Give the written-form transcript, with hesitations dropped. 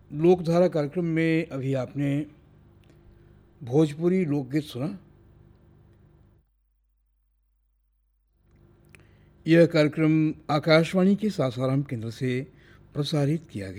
लोकधारा कार्यक्रम में अभी आपने भोजपुरी लोकगीत सुना। यह कार्यक्रम आकाशवाणी के सासाराम केंद्र से प्रसारित किया गया।